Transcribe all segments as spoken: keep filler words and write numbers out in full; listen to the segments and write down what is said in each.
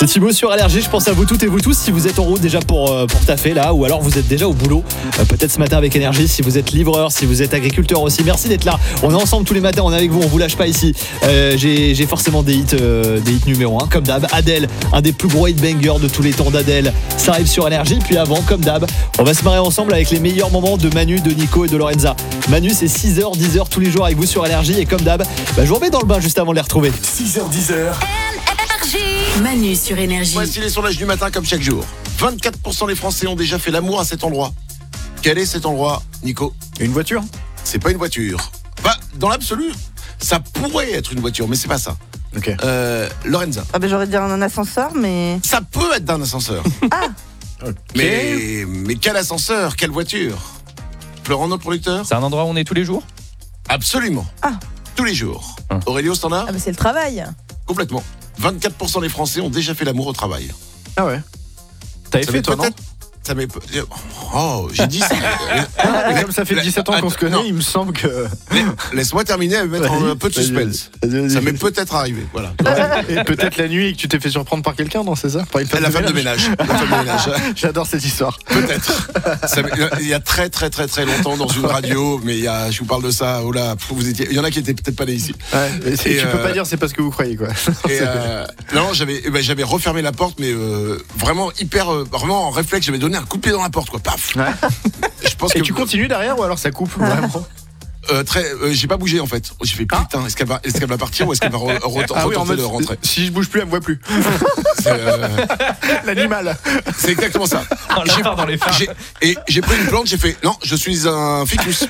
C'est Thibaut sur Allergie, je pense à vous toutes et vous tous si vous êtes en route déjà pour, euh, pour taffer là, ou alors vous êtes déjà au boulot, euh, peut-être ce matin avec Énergie, si vous êtes livreur, si vous êtes agriculteur aussi, merci d'être là. On est ensemble tous les matins, on est avec vous, on vous lâche pas ici. Euh, j'ai, j'ai forcément des hits, euh, des hits numéro un, comme d'hab. Adèle, un des plus gros hit bangers de tous les temps d'Adèle, ça arrive sur Énergie. Puis avant, comme d'hab, on va se marrer ensemble avec les meilleurs moments de Manu, de Nico et de Lorenza. Manu, c'est six heures, dix heures tous les jours avec vous sur Énergie, et comme d'hab, bah, je vous remets dans le bain juste avant de les retrouver. six heures, dix heures. Manu sur Énergie. Voici les sondages du matin comme chaque jour. vingt-quatre pour cent des Français ont déjà fait l'amour à cet endroit. Quel est cet endroit, Nico? Une voiture? C'est pas une voiture. Bah, dans l'absolu, ça pourrait être une voiture, mais c'est pas ça. Ok. Euh, Lorenza. Ah ben j'aurais dit un ascenseur, mais... Ça peut être d'un ascenseur. Ah. Ok. Mais, mais quel ascenseur? Quelle voiture? Florent, notre producteur? C'est un endroit où on est tous les jours? Absolument. Ah. Tous les jours. Ah. Aurélio, standard? Ah bah c'est le travail. Complètement. vingt-quatre pour cent des Français ont déjà fait l'amour au travail. Ah ouais. T'avais Ça fait m'est toi, non? peut-être- Ça m'est... Oh, j'ai dit ça. Ah, mais comme ça fait dix-sept ans qu'on se connaît, Non. il me semble que... Laisse-moi terminer et mettre Vas-y, un peu de vas-y, suspense. vas-y, vas-y. Ça m'est peut-être arrivé, voilà. Et peut-être la nuit et que tu t'es fait surprendre par quelqu'un, non, c'est ça? Par une La femme de ménage. La femme de ménage. J'adore cette histoire. Peut-être. Ça m'est- Il y a très très très très longtemps dans une radio, mais il y a, je vous parle de ça. Oh là, vous étiez, il y en a qui étaient peut-être pas nés ici. Ouais, et c'est- Et tu peux euh, pas dire c'est parce que vous croyez, quoi. Et euh, non, j'avais, eh ben, j'avais refermé la porte, mais euh, vraiment hyper, euh, vraiment en réflexe, j'avais donné un coup de pied dans la porte, quoi. Paf. Ouais. Je pense Et que tu continues derrière ou alors ça coupe vraiment? euh, très, euh, j'ai pas bougé en fait. J'ai fait putain, est-ce qu'elle va, est-ce qu'elle va partir ou est-ce qu'elle va re- re- Ah oui, en retenter mode de rentrer? si je bouge plus, elle me voit plus. C'est, euh, L'animal. c'est exactement ça. On la part dans les phares. J'ai- et j'ai pris une plante, j'ai fait non, je suis un ficus.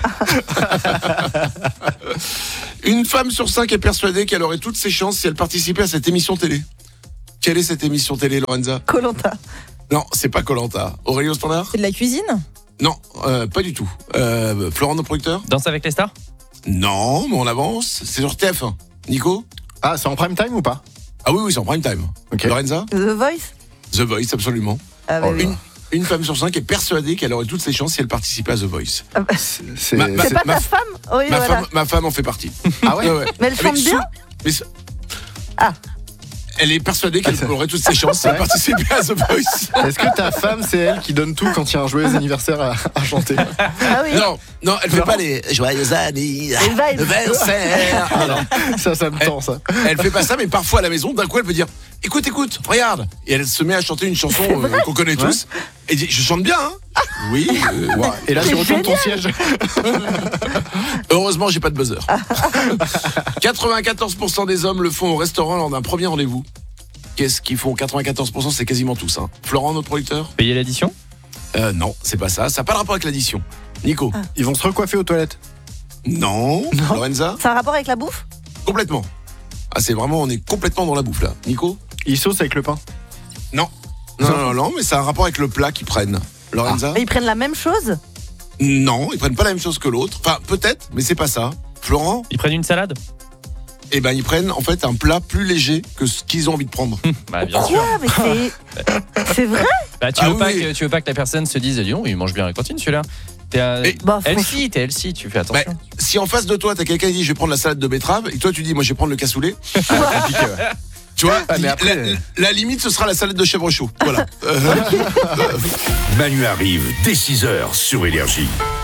Une femme sur cinq est persuadée qu'elle aurait toutes ses chances si elle participait à cette émission télé. Quelle est cette émission télé, Lorenza? Koh-Lanta. Non, c'est pas Koh-Lanta. Aurélio Standard? C'est de la cuisine. Non, euh, pas du tout. Euh, Florent, notre producteur? Danse avec les stars? Non, mais on avance. C'est sur T F un. Nico? Ah, c'est en prime time ou pas? Ah oui, oui, c'est en prime time. Ok. Lorenza? The Voice. The Voice, absolument. Ah, bah, Oh là. oui. Une, une femme sur cinq est persuadée qu'elle aurait toutes ses chances si elle participait à The Voice. Ah bah, C'est... Ma- ma- c'est pas ma- ta femme? Oui, Ma, voilà. femme, ma femme en fait partie. Ah ouais? Ouais, ouais. Mais elle chante Avec bien? sous- mais ça- Ah. Elle est persuadée qu'elle Ah, ça- aurait toutes ses chances si elle Ouais. participait à The Voice. Est-ce que ta femme, c'est elle qui donne tout quand il y a un joyeux anniversaire à, à chanter? Ah oui. Non, non, elle fait Non. pas les joyeux Les vibes. anniversaires. Non, non. Ça, ça me tend, ça. Elle fait pas ça, mais parfois à la maison, d'un coup, elle peut dire écoute, écoute, regarde. Et elle se met à chanter une chanson euh, qu'on connaît tous. Et dit je chante bien, hein? Oui. euh, ouais. Et là, tu C'est retournes ton siège. Heureusement, j'ai pas de buzzer. quatre-vingt-quatorze pour cent des hommes le font au restaurant lors d'un premier rendez-vous. Qu'est-ce qu'ils font? quatre-vingt-quatorze pour cent, c'est quasiment tous. Hein. Florent, notre producteur? Payer l'addition? euh, Non, c'est pas ça. Ça n'a pas de rapport avec l'addition. Nico? Ils vont se recoiffer aux toilettes. Non. Lorenza? C'est un rapport avec la bouffe? Complètement. Ah, c'est vraiment, on est complètement dans la bouffe là. Nico? Ils saucent avec le pain. Non. Non, non, non, non, mais ça a un rapport avec le plat qu'ils prennent. Lorenza? Mais ils prennent la même chose? Non, ils prennent pas la même chose que l'autre. Enfin, peut-être, mais c'est pas ça. Florent? Ils prennent une salade? Eh ben, ils prennent en fait un plat plus léger que ce qu'ils ont envie de prendre. Bah bien sûr. Quoi? Mais c'est... C'est vrai? Bah tu Ah veux oui, pas oui. que tu veux pas que la personne se dise dis donc, il mange bien à la cantine celui-là. T'es un... Et- Bah, Elsie, t'es Elsie, tu fais Bah, attention. si en face de toi, t'as quelqu'un qui dit je vais prendre la salade de betterave, et toi tu dis moi je vais prendre le cassoulet, compliqué, ouais. Tu vois, Ah, mais après- la, la limite ce sera la salade de chèvre chaud. Voilà. Euh, Manu arrive dès six heures sur Énergie.